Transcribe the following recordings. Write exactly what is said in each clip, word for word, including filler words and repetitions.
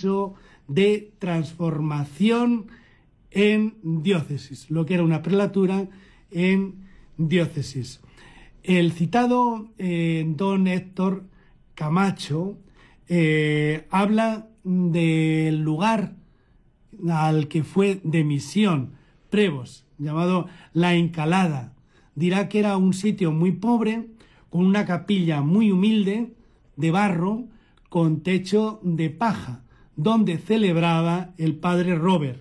proceso de transformación en diócesis, lo que era una prelatura en diócesis. El citado eh, don Héctor Camacho eh, habla del lugar al que fue de misión, Prevos, llamado La Encalada. Dirá que era un sitio muy pobre, con una capilla muy humilde, de barro, con techo de paja, donde celebraba el padre Robert.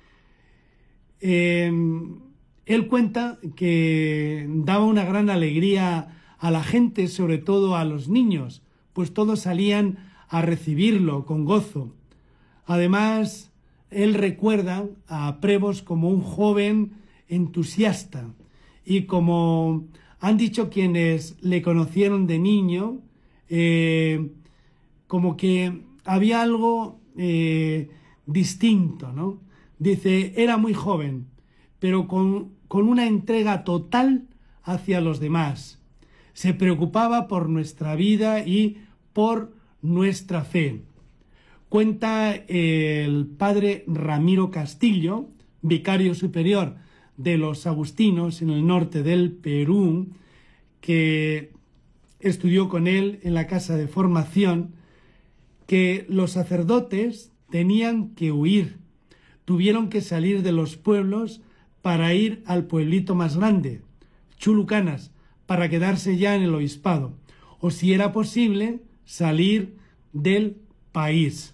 Eh, él cuenta que daba una gran alegría a la gente, sobre todo a los niños, pues todos salían a recibirlo con gozo. Además, él recuerda a Prevos como un joven entusiasta y, como han dicho quienes le conocieron de niño, eh, como que había algo eh, distinto, ¿no? Dice, era muy joven, pero con, con una entrega total hacia los demás. Se preocupaba por nuestra vida y por nuestra fe. Cuenta el padre Ramiro Castillo, vicario superior de los agustinos en el norte del Perú, que estudió con él en la casa de formación, que los sacerdotes tenían que huir, tuvieron que salir de los pueblos para ir al pueblito más grande, Chulucanas, para quedarse ya en el obispado, o si era posible, salir del país.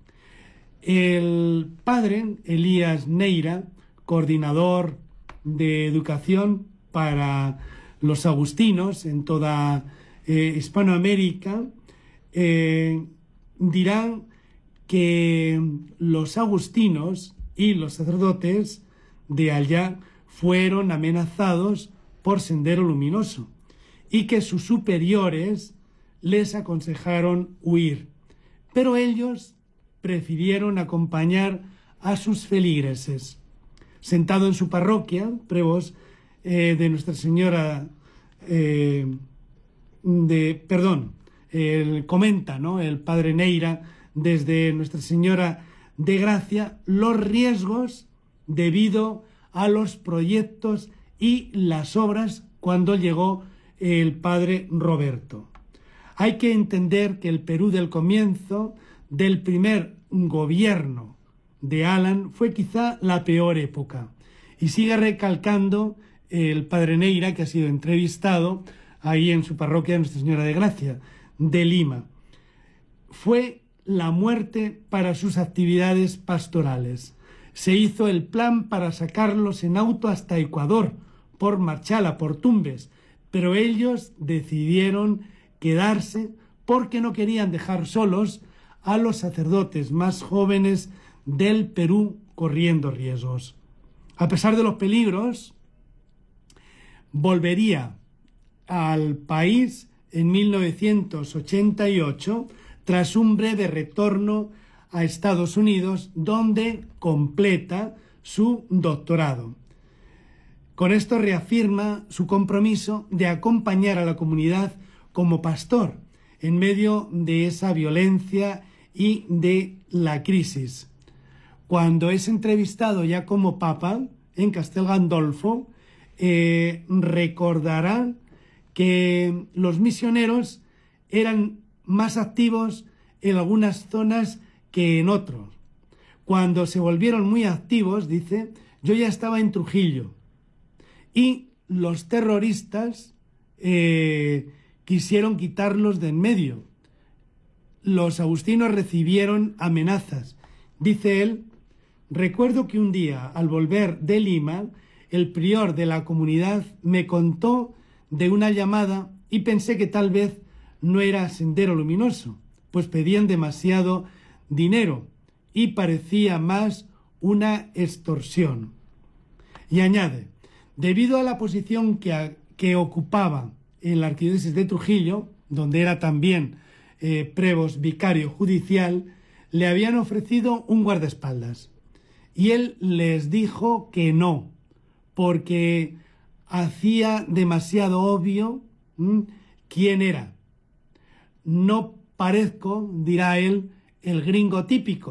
El padre Elías Neira, coordinador de educación para los agustinos en toda eh, Hispanoamérica, eh, dirán que los agustinos y los sacerdotes de allá fueron amenazados por Sendero Luminoso y que sus superiores les aconsejaron huir, pero ellos prefirieron acompañar a sus feligreses. Sentado en su parroquia, Prevos, eh, de Nuestra Señora eh, de, perdón, el, comenta, ¿no?, el padre Neira, desde Nuestra Señora de Gracia, los riesgos debido a los proyectos y las obras cuando llegó el padre Roberto. Hay que entender que el Perú del comienzo, del primer gobierno de Alan, fue quizá la peor época. Y sigue recalcando el padre Neira, que ha sido entrevistado ahí en su parroquia de Nuestra Señora de Gracia, de Lima. Fue la muerte para sus actividades pastorales. Se hizo el plan para sacarlos en auto hasta Ecuador, por Machala, por Tumbes, pero ellos decidieron quedarse porque no querían dejar solos a los sacerdotes más jóvenes del Perú corriendo riesgos. A pesar de los peligros, volvería al país en mil novecientos ochenta y ocho tras un breve retorno a Estados Unidos, donde completa su doctorado. Con esto reafirma su compromiso de acompañar a la comunidad como pastor en medio de esa violencia y de la crisis. Cuando es entrevistado ya como papa en Castel Gandolfo, eh, recordará que los misioneros eran más activos en algunas zonas que en otros. Cuando se volvieron muy activos, dice, yo ya estaba en Trujillo y los terroristas eh, quisieron quitarlos de en medio. Los agustinos recibieron amenazas. Dice él, recuerdo que un día, al volver de Lima, el prior de la comunidad me contó de una llamada y pensé que tal vez no era Sendero Luminoso, pues pedían demasiado dinero y parecía más una extorsión. Y añade, debido a la posición que, a, que ocupaba en la arquidiócesis de Trujillo, donde era también eh, Prevos vicario judicial, le habían ofrecido un guardaespaldas. Y él les dijo que no, porque hacía demasiado obvio ¿m? quién era. No parezco, dirá él, el gringo típico,